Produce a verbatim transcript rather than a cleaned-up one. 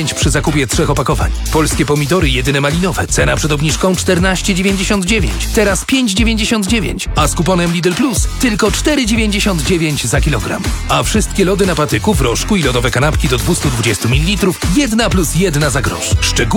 dziewięć przy zakupie trzech opakowań. Polskie pomidory jedyne malinowe. Cena przed obniżką czternaście dziewięćdziesiąt dziewięć. Teraz pięć dziewięćdziesiąt dziewięć. A z kuponem Lidl Plus tylko cztery dziewięćdziesiąt dziewięć za kilogram. A wszystkie lody na patyku, w rożku i lodowe kanapki do dwieście dwadzieścia mililitrów jedna plus jedna za grosz. Szczegóły